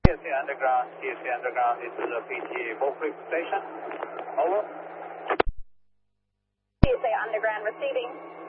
TSA Underground, this is a PTA Bull Creek Station. Over. TSA Underground receiving.